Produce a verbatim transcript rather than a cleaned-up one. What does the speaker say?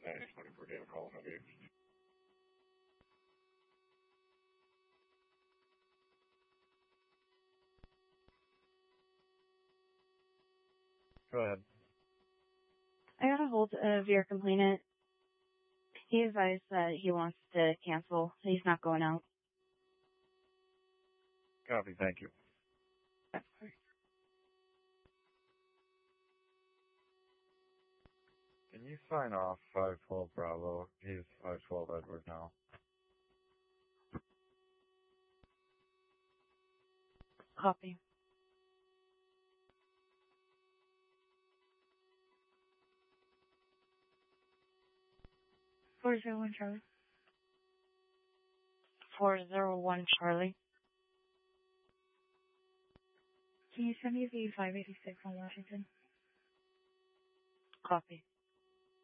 Thanks, twenty-four data call, have you? Go ahead. I got a hold of your complainant. He advised that he wants to cancel. He's not going out. Copy, thank you. Can you sign off five twelve Bravo? He's five twelve Edward now. Copy. four zero one Charlie. four zero one Charlie. Can you send me the five eighty-six on Washington? Copy.